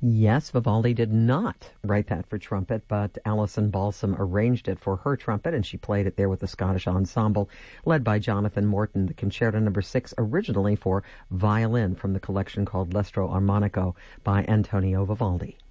Yes, Vivaldi did not write that for trumpet, but Alison Balsam arranged it for her trumpet, and she played it there with the Scottish ensemble led by Jonathan Morton. The Concerto No. 6, originally for violin from the collection called L'Estro Armonico by Antonio Vivaldi.